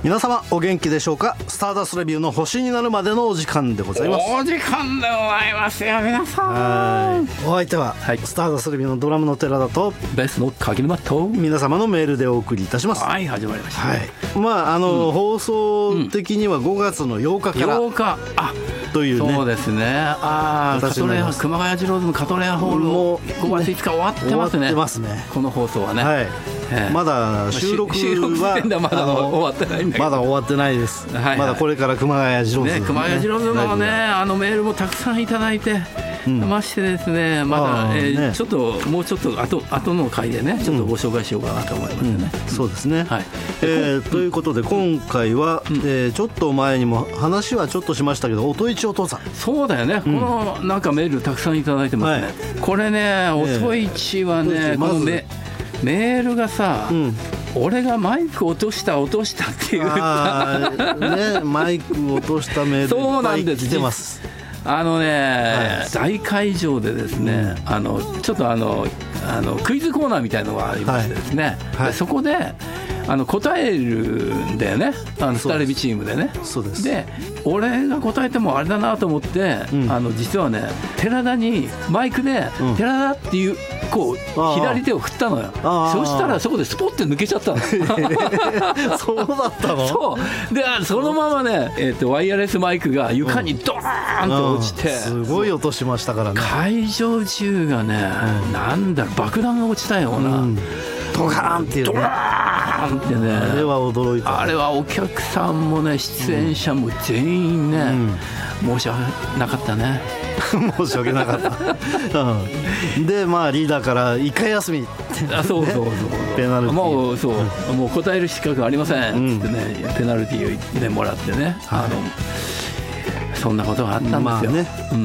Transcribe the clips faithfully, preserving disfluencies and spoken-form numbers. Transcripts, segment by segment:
皆様お元気でしょうか。スターダストレビューの星になるまでのお時間でございます。 お時間でございますよ皆さん。 はいお相手は、 はい、 スターダストレビューのドラムの寺田とベースの柿沼と皆様のメールでお送りいたします。 はい始まりました、 はい、まああの、うん、放送的にはごがつのようかからようかあというね。 そうですね。ああ熊谷ジローズのカトレアホールもごがついつか終わってますね。終わってますねこの放送はね、はいえー、まだ収録はまだ終わってないんだけどまだ終わってないです、はいはい、まだこれから熊谷ジローズ、 ね、熊谷ジローズのねあのメールもたくさんいただいて、うん、ましてですねまだ、えーね、ちょっともうちょっと後後の回でねちょっとご紹介しようかなと思いますね、うんうん、 そうですね、はいえー、ということで今回は、うんえー、ちょっと前にも話はちょっとしましたけど音市お父さんそうだよね、うん、このなんかメールたくさんいただいてますね、はい、これね音市はね、えー、このメメールがさ、うん、俺がマイク落とした落としたっていうあ、ね、マイク落としたメールいっぱい来てます。 あのね、はい、大会場でですね、うん、あのちょっとあのあのクイズコーナーみたいなのがありましてですね、はいはい、そこであの答えるんだよねあのスタレビチームでね。 そうです。 で俺が答えてもあれだなと思って、うん、あの実はね寺田にマイクで、うん、寺田っていうこう左手を振ったのよ。そしたらそこでスポッて抜けちゃったのそうだったの。 そうでそのままね、えー、とワイヤレスマイクが床にドーンと落ちて、 うんうん、すごい音しましたからね。 会場中がね、うん、なんだろう爆弾が落ちたような、うん、 ドカーンっていうね、ドカーンってね、 あれは驚いた、ね、 あれはお客さんもね出演者も全員ね、うん、申し訳なかったね申し訳なかった、うん、でまあリーダーからいっかい休みって、ね、 あそうそうそうペナルティーもうそう、うん、もう答える資格ありませんっつってね、うん、ペナルティーを言ってもらってね、はい、あのそんなことがあったんですよ、まあねうん、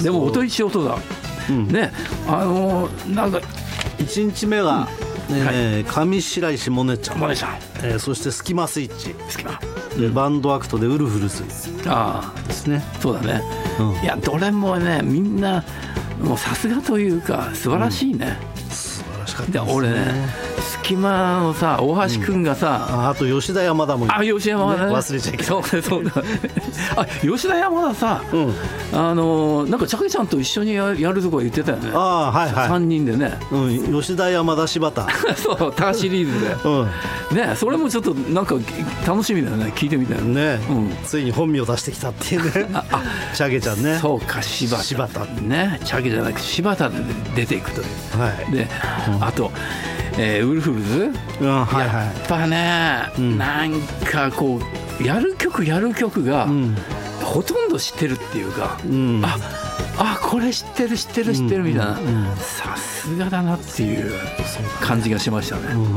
でも音一音だ、うん、ねあのなんかいちにちめが、うんねはい、上白石萌音ちゃん、 萌音ちゃん、 えー、そしてスキマスイッチスキマ、 うん、バンドアクトでウルフルズあですね。 そうだね、うん、いやどれもねみんなもうさすがというか素晴らしいね、 うん、素晴らしかったですね。 俺ね隙間のさ大橋くんがさ、 うん、あ, あと吉田山田もあ吉田山田、ね、 忘れちゃいけないそうそうだあ吉田山田さ、うん、あのなんかチャケちゃんと一緒に や, やるとか言ってたよね。 あ、はいはい、 さんにんでね、 うん、吉田山田柴田そうターシリーズで、うんね、それもちょっとなんか楽しみだよね聞いてみたいなね、うん、ついに本名を出してきたっていうねああチャゲちゃんね。 そうか柴田柴田ねチャゲじゃなくて柴田で出ていくという、はい、で、うん、あとえー、ウルフルズ、うんはいはい、やっぱね、うん、なんかこうやる曲やる曲が、うん、ほとんど知ってるっていうか、うん、ああこれ知ってる知ってる知ってるみたいな、うんうんうん、さすがだなっていう感じがしましたね、うん